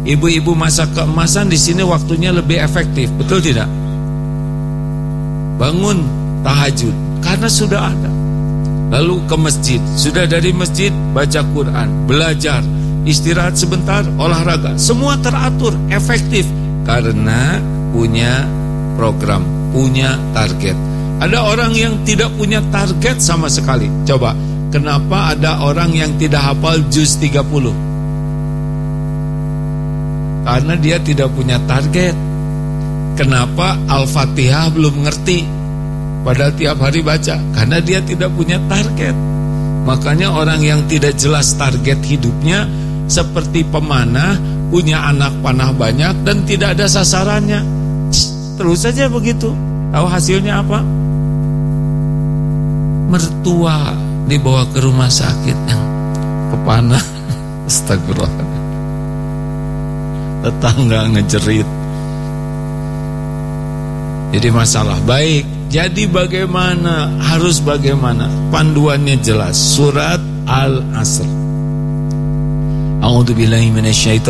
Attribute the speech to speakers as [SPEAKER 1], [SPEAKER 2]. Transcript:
[SPEAKER 1] Ibu-ibu masa keemasan di sini waktunya lebih efektif, betul tidak? Bangun tahajud karena sudah ada. Lalu ke masjid, sudah dari masjid baca Quran, belajar, istirahat sebentar, olahraga, semua teratur, efektif karena punya program, punya target. Ada orang yang tidak punya target sama sekali. Coba, kenapa ada orang yang tidak hafal juz 30? Karena dia tidak punya target. Kenapa Al-Fatihah belum ngerti padahal tiap hari baca? Karena dia tidak punya target. Makanya orang yang tidak jelas target hidupnya seperti pemanah, punya anak panah banyak dan tidak ada sasarannya. Terus saja begitu. Tahu hasilnya apa? Mertua dibawa ke rumah sakit yang kepanah. Astagfirullah. Tetangga ngejerit. Jadi masalah baik. Jadi bagaimana? Harus bagaimana? Panduannya jelas. Surat Al-Asr. A'udzubillahi minasyaitonir